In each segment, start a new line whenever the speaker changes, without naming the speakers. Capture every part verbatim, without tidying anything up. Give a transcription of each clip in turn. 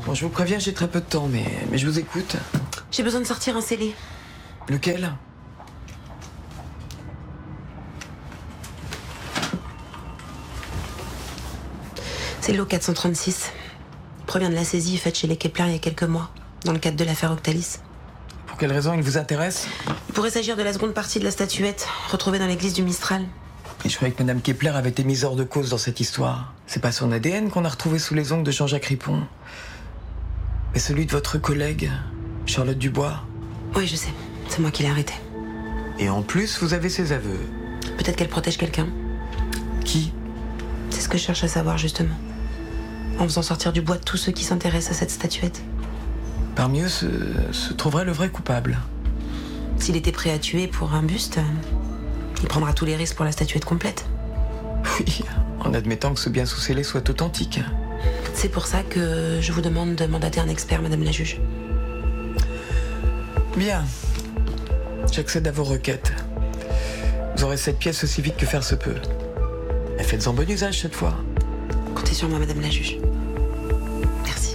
Bon, je vous préviens, j'ai très peu de temps, mais, mais je vous écoute.
J'ai besoin de sortir un scellé.
Lequel?
C'est le lot quatre cent trente-six. Provient de la saisie faite chez les Kepler il y a quelques mois, dans le cadre de l'affaire Octalis.
Pour quelle raison il vous intéresse?
Il pourrait s'agir de la seconde partie de la statuette, retrouvée dans l'église du Mistral.
Et je croyais que Madame Kepler avait été mise hors de cause dans cette histoire. C'est pas son A D N qu'on a retrouvé sous les ongles de Jean-Jacques Ripon, mais celui de votre collègue, Charlotte Dubois.
Oui, je sais. C'est moi qui l'ai arrêtée.
Et en plus, vous avez ses aveux.
Peut-être qu'elle protège quelqu'un.
Qui?
C'est ce que je cherche à savoir, justement. En faisant sortir du bois tous ceux qui s'intéressent à cette statuette.
Parmi eux se, se trouverait le vrai coupable.
S'il était prêt à tuer pour un buste, il prendra tous les risques pour la statuette complète.
Oui, en admettant que ce bien sous scellé soit authentique.
C'est pour ça que je vous demande de mandater un expert, Madame la juge.
Bien. J'accède à vos requêtes. Vous aurez cette pièce aussi vite que faire se peut. Et faites-en bon usage cette fois.
Comptez sur moi, Madame la juge. Merci.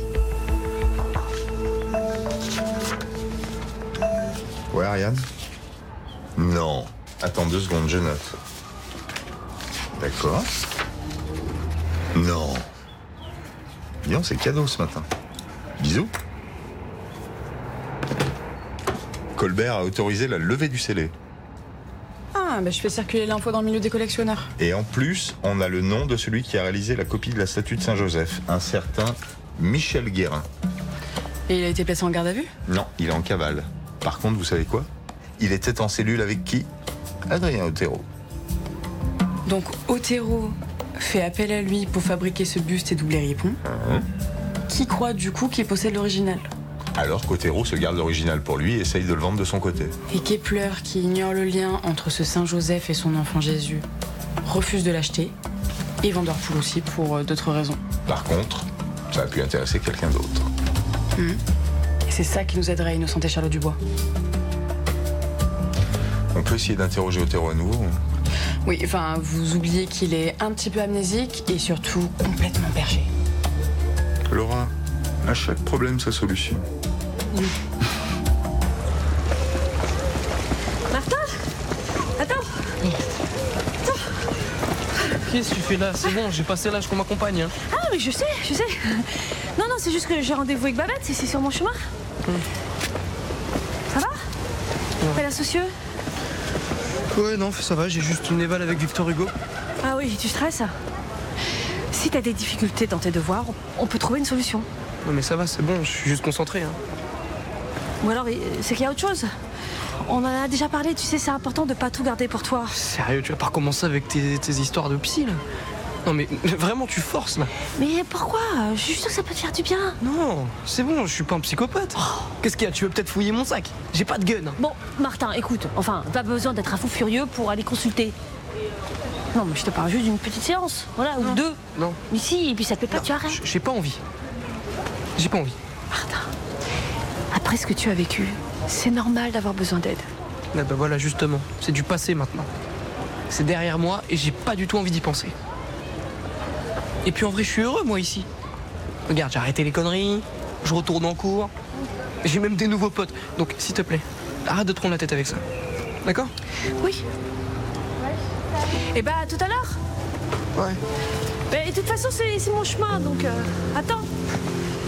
Ouais, Ariane? Non. Attends deux secondes, je note. D'accord. Non. Dis donc, c'est cadeau ce matin. Bisous. Colbert a autorisé la levée du scellé.
Ah, bah je fais circuler l'info dans le milieu des collectionneurs.
Et en plus, on a le nom de celui qui a réalisé la copie de la statue de Saint-Joseph, un certain Michel Guérin.
Et il a été placé en garde à vue?
Non, il est en cavale. Par contre, vous savez quoi? Il était en cellule avec qui? Adrien Otero.
Donc Otero fait appel à lui pour fabriquer ce buste et doubler Ripon.
Mmh.
Qui croit du coup qu'il possède l'original?
Alors qu'Otero se garde l'original pour lui et essaye de le vendre de son côté.
Et Kepler, qui ignore le lien entre ce Saint-Joseph et son enfant Jésus, refuse de l'acheter. Et Vendeur Poule aussi, pour euh, d'autres raisons.
Par contre, ça a pu intéresser quelqu'un d'autre.
Mmh. Et c'est ça qui nous aiderait à innocenter Charlotte Dubois.
On peut essayer d'interroger Otero à nouveau.
Oui, enfin, vous oubliez qu'il est un petit peu amnésique et surtout complètement perché.
Laura, à chaque problème, sa solution.
Oui.
Martin? Attends! Attends!
Qu'est-ce que tu fais là? C'est bon, j'ai passé l'âge qu'on m'accompagne. Hein.
Ah, mais je sais, je sais. Non, non, c'est juste que j'ai rendez-vous avec Babette, c'est sur mon chemin. Hum. Ça va? Ouais. Pas soucieux?
Ouais, non, ça va, j'ai juste une éval avec Victor Hugo.
Ah oui, tu stresses? Si t'as des difficultés dans tes devoirs, on peut trouver une solution.
Non mais ça va, c'est bon, je suis juste concentré. Hein.
Ou alors, c'est qu'il y a autre chose. On en a déjà parlé, tu sais, c'est important de pas tout garder pour toi.
Sérieux, tu vas pas recommencer avec tes, tes histoires de psy, là? Non mais vraiment, tu forces, là.
Mais pourquoi? Je suis sûre que ça peut te faire du bien.
Non, c'est bon, je suis pas un psychopathe. Oh. Qu'est-ce qu'il y a? Tu veux peut-être fouiller mon sac? J'ai pas de gun.
Bon, Martin, écoute, enfin, pas besoin d'être un fou furieux pour aller consulter. Non, mais je te parle juste d'une petite séance, voilà,
non.
ou deux.
Non.
Mais si, et puis ça te plaît pas, non, tu arrêtes.
J'ai pas envie. J'ai pas envie.
Martin, après ce que tu as vécu, c'est normal d'avoir besoin d'aide.
Ah bah voilà, justement, c'est du passé maintenant. C'est derrière moi et j'ai pas du tout envie d'y penser. Et puis en vrai, je suis heureux, moi, ici. Regarde, j'ai arrêté les conneries, je retourne en cours, j'ai même des nouveaux potes. Donc, s'il te plaît, arrête de te prendre la tête avec ça. D'accord?
Oui. Et bah, à tout à l'heure.
Ouais.
Mais de toute façon, c'est mon chemin, donc euh, attends.